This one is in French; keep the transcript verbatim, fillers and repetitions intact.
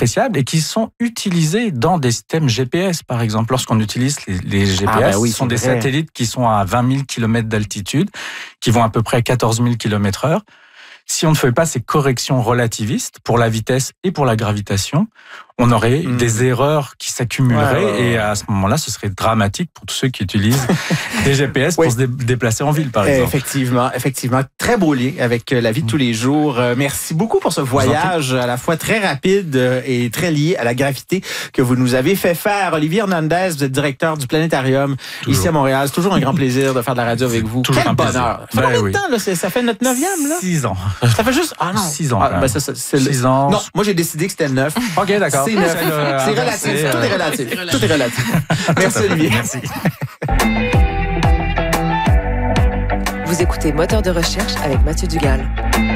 appréciables et qui sont utilisés dans des systèmes G P S, par exemple. Lorsqu'on utilise les, les G P S, ah ben oui, ce sont des vrai. satellites qui sont à vingt mille kilomètres d'altitude, qui vont à peu près à quatorze mille kilomètres heure. Si on ne fait pas ces corrections relativistes pour la vitesse et pour la gravitation, on aurait mmh. des erreurs qui s'accumuleraient ouais, ouais, ouais. et à ce moment-là, ce serait dramatique pour tous ceux qui utilisent des G P S oui. pour se dé- déplacer en ville, par exemple. Effectivement, effectivement. Très beau lien avec la vie de tous les jours. Merci beaucoup pour ce voyage à la fois très rapide et très lié à la gravité que vous nous avez fait faire. Olivier Hernandez, vous êtes directeur du Planétarium toujours. Ici à Montréal. C'est toujours un grand plaisir de faire de la radio avec vous. Toujours Quel un bonheur. Ça fait ben combien oui. de temps, là? Ça fait notre neuvième, là? Six ans. Ça fait juste... Ah non. Six ans. Ah, ben ça, ça, c'est Six le... ans. Non, moi j'ai décidé que c'était le neuf. OK, d'accord. C'est neuf. C'est, c'est relatif. C'est, euh... Tout est relatif. C'est relatif. Tout est relatif. Merci Olivier. Merci. Vous écoutez Moteur de recherche avec Mathieu Dugal.